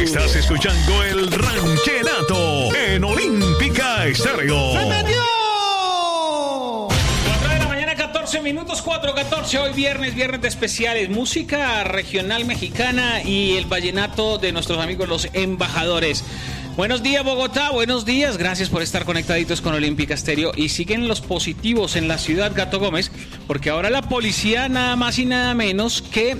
Estás escuchando el Ranchenato en Olímpica Estéreo. ¡Se metió! 4 de la mañana, 14 minutos, 4:14. Hoy viernes de especiales. Música regional mexicana y el vallenato de nuestros amigos los embajadores. Buenos días, Bogotá, buenos días. Gracias por estar conectaditos con Olímpica Estéreo. Y siguen los positivos en la ciudad, Gato Gómez, porque ahora la policía nada más y nada menos que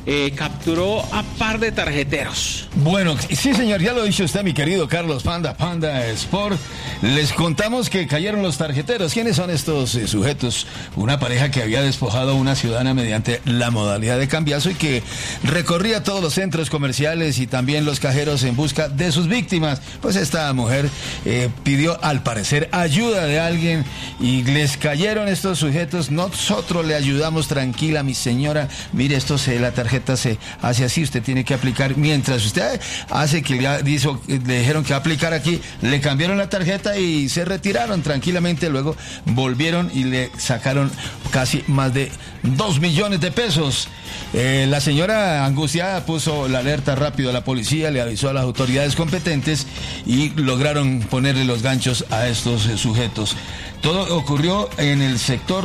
capturó a par de tarjeteros. Bueno, sí señor, ya lo ha dicho usted, mi querido Carlos Panda Sport. Les contamos que cayeron los tarjeteros. ¿Quiénes son estos sujetos? Una pareja que había despojado a una ciudadana mediante la modalidad de cambiazo y que recorría todos los centros comerciales y también los cajeros en busca de sus víctimas. Pues esta mujer pidió al parecer ayuda de alguien y les cayeron estos sujetos. Nosotros le ayudamos, tranquila mi señora, mire, la tarjeta se hace así, usted tiene que aplicar. Mientras usted hace que le dijeron que va a aplicar aquí, le cambiaron la tarjeta y se retiraron tranquilamente. Luego volvieron y le sacaron casi más de 2 millones de pesos. La señora angustiada puso la alerta rápido a la policía, le avisó a las autoridades competentes y lograron ponerle los ganchos a estos sujetos. Todo ocurrió en el sector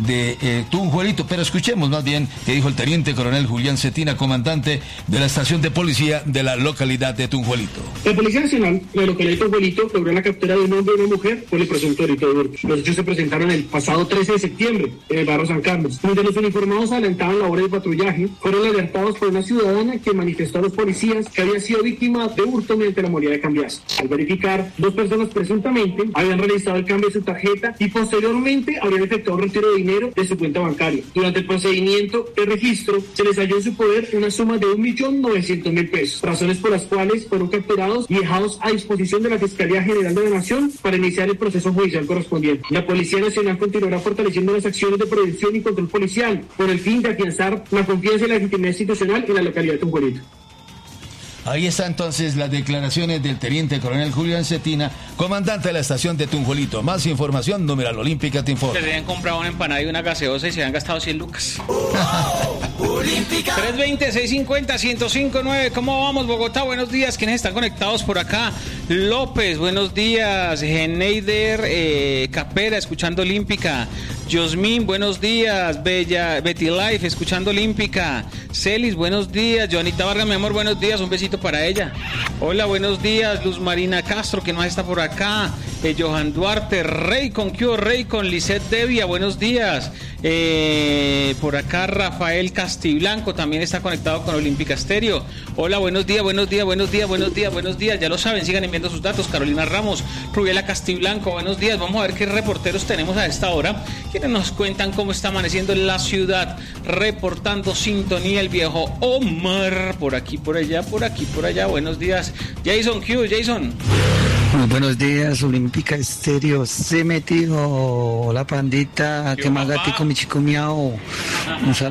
de Tunjuelito, pero escuchemos más bien qué dijo el teniente coronel Julián Cetina, comandante de la estación de policía de la localidad de Tunjuelito. La Policía Nacional de la localidad de Tunjuelito logró la captura de un hombre y una mujer por el presunto delito de hurto. Los hechos se presentaron el pasado 13 de septiembre en el barrio San Carlos. Mientras los uniformados adelantaban labores de patrullaje, fueron alertados por una ciudadana que manifestó a los policías que había sido víctima de hurto mediante la modalidad de cambiazo. Al verificar, 2 personas presuntamente habían realizado el cambio de su tarjeta y posteriormente habrían efectuado un retiro de dinero de su cuenta bancaria. Durante el procedimiento de registro se les halló en su poder una suma de 1.900.000 pesos, razones por las cuales fueron capturados y dejados a disposición de la Fiscalía General de la Nación para iniciar el proceso judicial correspondiente. La Policía Nacional continuará fortaleciendo las acciones de prevención y control policial con el fin de afianzar la confianza y la legitimidad institucional en la localidad de Tunjuelito. Ahí están entonces las declaraciones del teniente coronel Julián Cetina, comandante de la estación de Tunjuelito. Más información, numeral Olímpica te informa. Se habían comprado una empanada y una gaseosa y se habían gastado 100 lucas. 320-650-1059. ¿Cómo vamos, Bogotá? Buenos días. ¿Quiénes están conectados por acá? López, buenos días. Geneider Capera, escuchando Olímpica. Yosmin, buenos días. Betty Life, escuchando Olímpica. Celis, buenos días. Joanita Vargas, mi amor, buenos días. Un besito para ella. Hola, buenos días. Luz Marina Castro, que más está por acá. Johan Duarte, Rey con Lisette Devia, buenos días. Por acá Rafael Castiblanco también está conectado con Olímpica Estéreo. Hola, buenos días. Ya lo saben, sigan enviando sus datos. Carolina Ramos, Rubiela Castiblanco, buenos días. Vamos a ver qué reporteros tenemos a esta hora, quienes nos cuentan cómo está amaneciendo en la ciudad. Reportando sintonía el viejo Omar, por aquí, por allá, por aquí, por allá. Buenos días. Jason Jason. Muy buenos días, Olímpica Estéreo. Se metió la pandita, que más gatico mi chico miau. Un saludo.